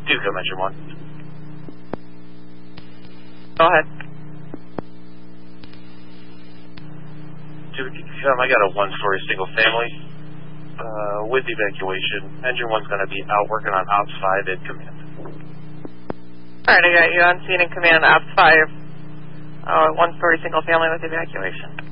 Do come engine 1. Go ahead. I got a one-story single family with evacuation. Engine 1's going to be out working on Ops 5 in command. Alright, I got you on scene in command, Ops 5. One-story single family with evacuation.